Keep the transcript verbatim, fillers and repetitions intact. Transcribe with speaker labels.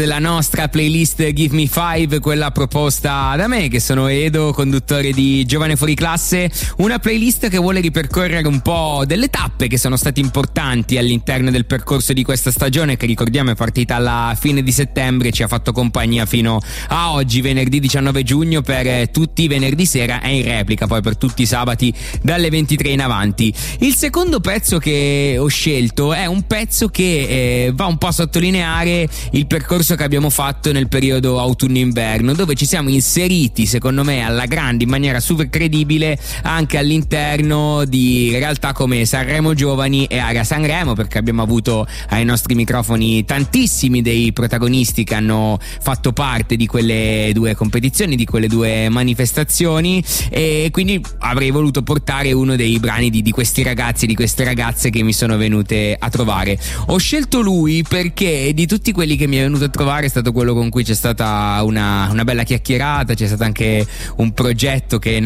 Speaker 1: della nostra playlist Give Me Five, quella proposta da me, che sono Edo, conduttore di Giovane Fuori Classe, una playlist che vuole ripercorrere un po' delle tappe che sono state importanti all'interno del percorso di questa stagione, che ricordiamo è partita alla fine di settembre e ci ha fatto compagnia fino a oggi, venerdì diciannove giugno, per tutti i venerdì sera e in replica poi per tutti i sabati dalle ventitré in avanti. Il secondo pezzo che ho scelto è un pezzo che eh, va un po' a sottolineare il percorso che abbiamo fatto nel periodo autunno-inverno, dove ci siamo inseriti secondo me alla grande, in maniera super credibile, anche all'interno di realtà come Sanremo Giovani e Area Sanremo, perché abbiamo avuto ai nostri microfoni tantissimi dei protagonisti che hanno fatto parte di quelle due competizioni, di quelle due manifestazioni, e quindi avrei voluto portare uno dei brani di, di questi ragazzi e di queste ragazze che mi sono venute a trovare. Ho scelto lui perché di tutti quelli che mi è venuto a trovare è stato quello con cui c'è stata una, una bella chiacchierata, c'è stato anche un progetto che